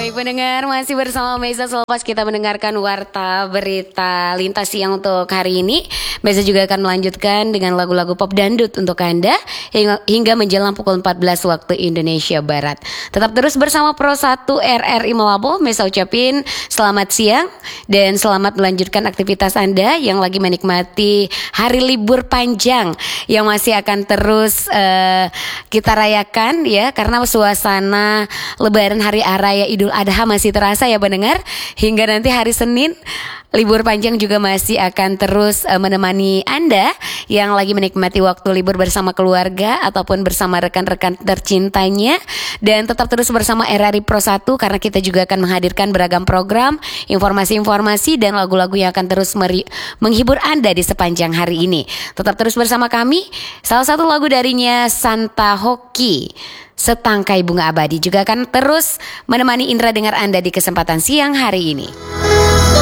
Baik pendengar, masih bersama Meza selepas kita mendengarkan warta berita lintas siang untuk hari ini. Meza juga akan melanjutkan dengan lagu-lagu pop dangdut untuk Anda hingga menjelang pukul 14 waktu Indonesia Barat. Tetap terus bersama Pro 1 RRI Malabo. Meza ucapin selamat siang dan selamat melanjutkan aktivitas Anda yang lagi menikmati hari libur panjang yang masih akan terus kita rayakan ya, karena suasana Lebaran hari raya Idul Adha masih terasa ya pendengar. Hingga nanti hari Senin libur panjang juga masih akan terus menemani Anda yang lagi menikmati waktu libur bersama keluarga ataupun bersama rekan-rekan tercintanya. Dan tetap terus bersama RRI Pro 1 karena kita juga akan menghadirkan beragam program, informasi-informasi dan lagu-lagu yang akan terus menghibur Anda di sepanjang hari ini. Tetap terus bersama kami. Salah satu lagu darinya Santa Hoki, Setangkai Bunga Abadi, juga akan terus menemani Indra dengar Anda di kesempatan siang hari ini.